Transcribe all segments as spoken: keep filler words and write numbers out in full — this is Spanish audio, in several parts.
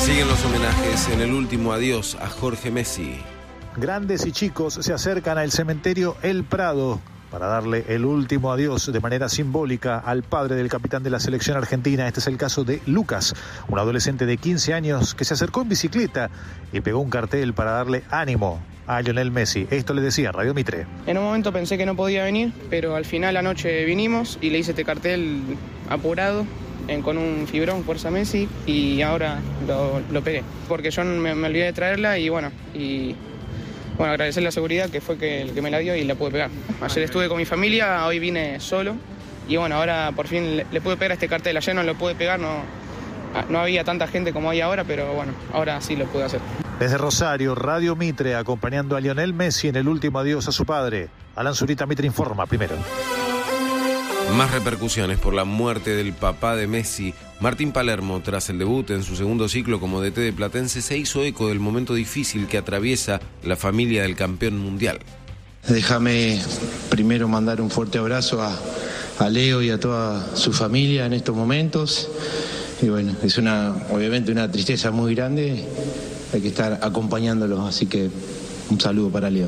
Siguen los homenajes en el último adiós a Jorge Messi. Grandes y chicos se acercan al cementerio El Prado para darle el último adiós de manera simbólica al padre del capitán de la selección argentina. Este es el caso de Lucas, un adolescente de quince años que se acercó en bicicleta y pegó un cartel para darle ánimo a Lionel Messi. Esto le decía Radio Mitre. En un momento pensé que no podía venir, pero al final anoche vinimos y le hice este cartel apurado en, con un fibrón Fuerza Messi y ahora lo, lo pegué. Porque yo me, me olvidé de traerla y bueno, y bueno, agradecer la seguridad que fue que, el que me la dio y la pude pegar. Ayer estuve con mi familia, hoy vine solo y bueno, ahora por fin le, le pude pegar este cartel. Ayer no lo pude pegar, no, no había tanta gente como hay ahora, pero bueno, ahora sí lo pude hacer. Desde Rosario, Radio Mitre, acompañando a Lionel Messi en el último adiós a su padre. Alan Zurita, Mitre Informa, primero. Más repercusiones por la muerte del papá de Messi. Martín Palermo, tras el debut en su segundo ciclo como D T de Platense, se hizo eco del momento difícil que atraviesa la familia del campeón mundial. Déjame primero mandar un fuerte abrazo a, a Leo y a toda su familia en estos momentos. Y bueno, es una, obviamente una tristeza muy grande. Hay que estar acompañándolos, así que un saludo para Leo.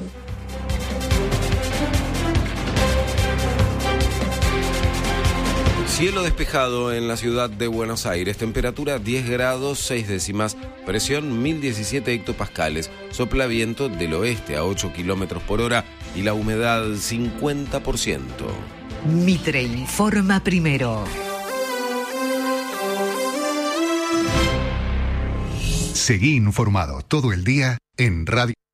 Cielo despejado en la ciudad de Buenos Aires, temperatura diez grados seis décimas, presión mil diecisiete hectopascales, sopla viento del oeste a ocho kilómetros por hora y la humedad cincuenta por ciento. Mitre Informa primero. Seguí informado todo el día en Radio